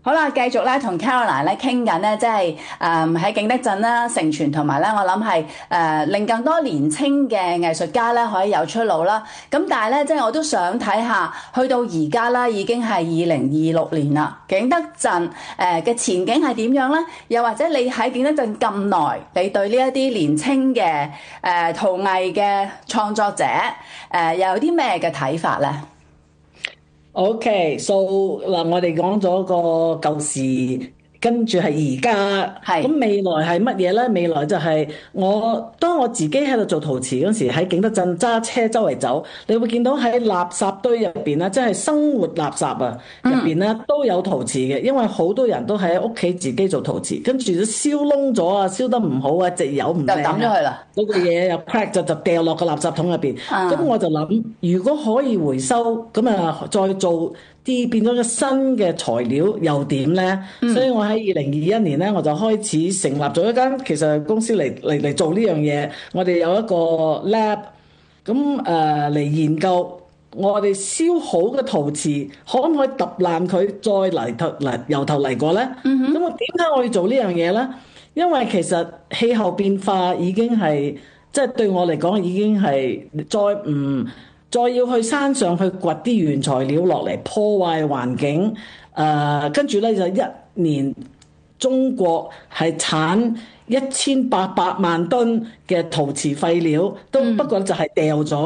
好啦，繼續咧同 Caroline 咧傾緊咧，即係喺景德鎮啦、成全同埋咧，我諗係令更多年青嘅藝術家咧可以有出路啦。咁但係咧，即係我都想睇下，去到而家啦，已經係2026年啦，景德鎮嘅前景係點樣咧？又或者你喺景德鎮咁耐，你對呢一啲年青嘅陶藝嘅創作者又有啲咩嘅睇法咧？ OK，so 嗱，我哋講咗個舊時，跟住係而家， 係咁未來係乜嘢咧？未來就係當我自己喺度做陶瓷嗰時，喺景德鎮揸車周圍走，你會見到喺垃圾堆入邊咧，即係生活垃圾啊入邊咧都有陶瓷嘅，因為好多人都喺屋企自己做陶瓷，跟住都燒窿咗啊，燒得唔好啊，隻油唔靚就抌咗佢啦， 嗰個嘢又 crack 就掉落個垃圾桶入邊。咁我就諗，如果可以回收，咁啊再做啲變咗個新嘅材料又點咧？所以我喺2021年咧，我就開始成立咗一間其實公司嚟做呢樣嘢。我哋有一個 lab，咁嚟研究我哋燒好嘅陶瓷可唔可以揼爛佢，再由頭嚟過咧？咁我點解我要做呢樣嘢咧？因為其實氣候變化已經係即係對我嚟講已經係再要去山上去掘啲原材料落嚟破壞環境，跟住咧就一年中國係產1800萬噸嘅陶瓷廢料，都不過就係掉咗。